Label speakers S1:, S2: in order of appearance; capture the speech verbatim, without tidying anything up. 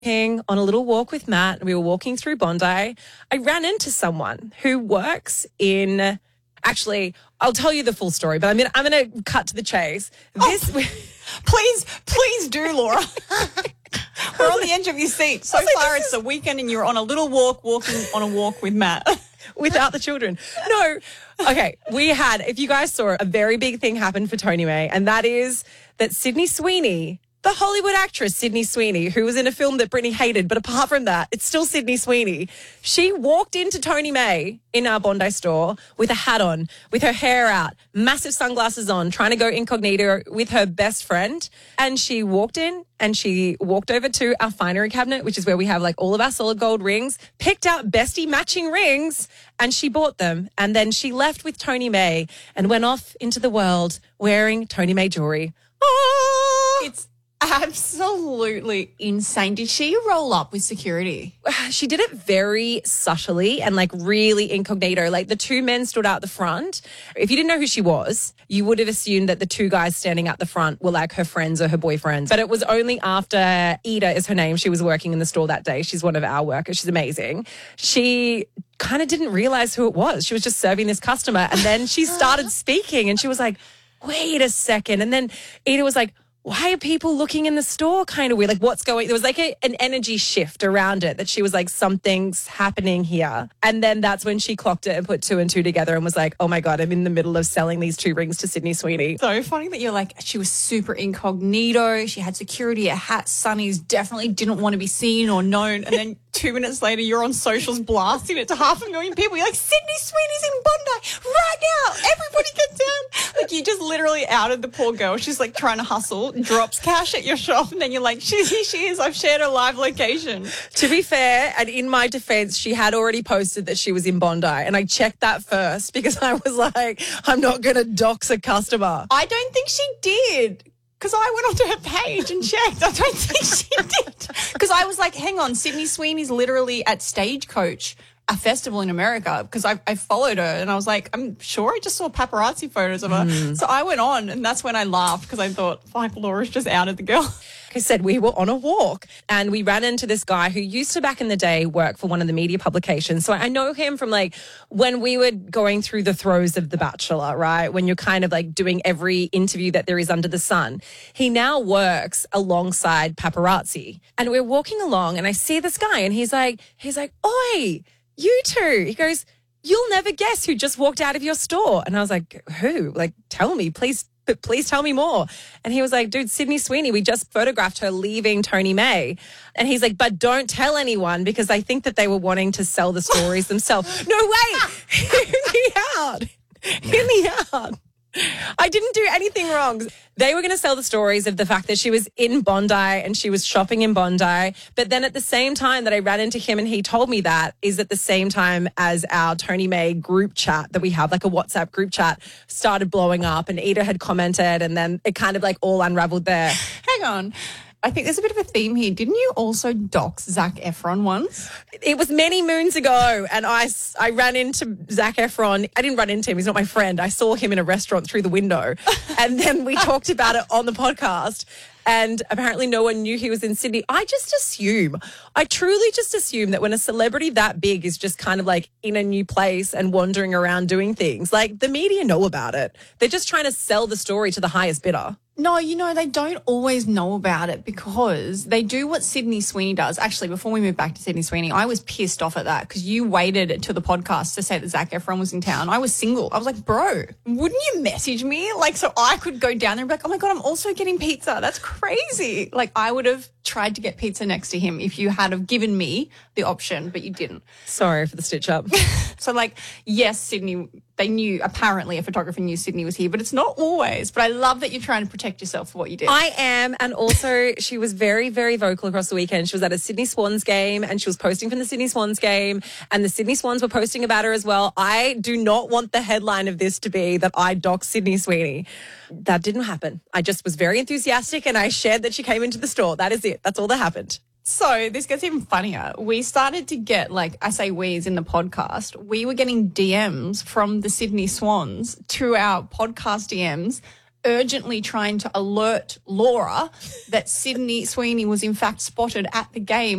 S1: on a little walk with Matt. We were walking through Bondi. I ran into someone who works in, actually, I'll tell you the full story, but I'm going I'm going to cut to the chase. This,
S2: oh, please, please do, Laura. We're on the edge of your seat. So far, it's the weekend and you're on a little walk, walking on a walk with Matt.
S1: Without the children. No. Okay, we had, if you guys saw it, a very big thing happen for Tony May, and that is that Sydney Sweeney, the Hollywood actress Sydney Sweeney, who was in a film that Brittany hated, but apart from that, it's still Sydney Sweeney. She walked into Tony May in our Bondi store with a hat on, with her hair out, massive sunglasses on, trying to go incognito with her best friend. And she walked in and she walked over to our finery cabinet, which is where we have like all of our solid gold rings, picked out bestie matching rings, and she bought them. And then she left with Tony May and went off into the world wearing Tony May jewelry. Oh!
S2: It's absolutely insane. Did she roll up with security?
S1: She did it very subtly and like really incognito. Like the two men stood out the front. If you didn't know who she was, you would have assumed that the two guys standing at the front were like her friends or her boyfriends. But it was only after Ida is her name. She was working in the store that day. She's one of our workers. She's amazing. She kind of didn't realize who it was. She was just serving this customer. And then she started speaking and she was like, wait a second. And then Ida was like, why are people looking in the store kind of weird? Like what's going, there was like a, an energy shift around it that she was like, something's happening here. And then that's when she clocked it and put two and two together and was like, oh my God, I'm in the middle of selling these two rings to Sydney Sweeney.
S2: So funny that you're like, she was super incognito. She had security, a hat, sunnies, definitely didn't want to be seen or known. And then two minutes later, you're on socials blasting it to half a million people. You're like, Sydney Sweeney's in Bondi right now. Everybody get down. Like you just literally outed the poor girl. She's like trying to hustle, drops cash at your shop, and then you're like, she's here she is. I've shared her live location.
S1: To be fair, and in my defense, she had already posted that she was in Bondi, and I checked that first because I was like, I'm not going to dox a customer.
S2: I don't think she did. Because I went onto her page and checked. I don't think she did. Because I was like, hang on, Sydney Sweeney's literally at Stagecoach, a festival in America, because I, I followed her and I was like, I'm sure I just saw paparazzi photos of her. Mm. So I went on and that's when I laughed because I thought, like, Laura's just outed the girl.
S1: Like I said, we were on a walk and we ran into this guy who used to back in the day work for one of the media publications. So I know him from like when we were going through the throes of The Bachelor, right? When you're kind of like doing every interview that there is under the sun. He now works alongside paparazzi and we're walking along and I see this guy and he's like, he's like, oi, you two. He goes, you'll never guess who just walked out of your store. And I was like, who? Like, tell me, please. But please tell me more. And he was like, dude, Sydney Sweeney, we just photographed her leaving Tony May. And he's like, but don't tell anyone because I think that they were wanting to sell the stories themselves. No, wait, hear me out. Hear me out. I didn't do anything wrong. They were going to sell the stories of the fact that she was in Bondi and she was shopping in Bondi. But then at the same time that I ran into him and he told me that is at the same time as our Tony May group chat that we have, like a WhatsApp group chat, started blowing up and Ida had commented and then it kind of like all unraveled there.
S2: Hang on. I think there's a bit of a theme here. Didn't you also dox Zac Efron once?
S1: It was many moons ago, and I, I ran into Zac Efron. I didn't run into him. He's not my friend. I saw him in a restaurant through the window, and then we talked about it on the podcast, and apparently no one knew he was in Sydney. I just assume, I truly just assume that when a celebrity that big is just kind of like in a new place and wandering around doing things, like the media know about it. They're just trying to sell the story to the highest bidder.
S2: No, you know, they don't always know about it because they do what Sydney Sweeney does. Actually, before we move back to Sydney Sweeney, I was pissed off at that because you waited to the podcast to say that Zac Efron was in town. I was single. I was like, bro, wouldn't you message me? Like, so I could go down there and be like, oh my God, I'm also getting pizza. That's crazy. Like, I would have tried to get pizza next to him if you had have given me the option, but you didn't.
S1: Sorry for the stitch up.
S2: So like, yes, Sydney, they knew, apparently a photographer knew Sydney was here, but it's not always. But I love that you're trying to protect yourself for what you did.
S1: I am. And also she was very, very vocal across the weekend. She was at a Sydney Swans game and she was posting from the Sydney Swans game and the Sydney Swans were posting about her as well. I do not want the headline of this to be that I doxed Sydney Sweeney. That didn't happen. I just was very enthusiastic and I shared that she came into the store. That is it. That's all that happened.
S2: So this gets even funnier. We started to get, like, I say we as in the podcast, we were getting D Ms from the Sydney Swans to our podcast D Ms urgently trying to alert Laura that Sydney Sweeney was in fact spotted at the game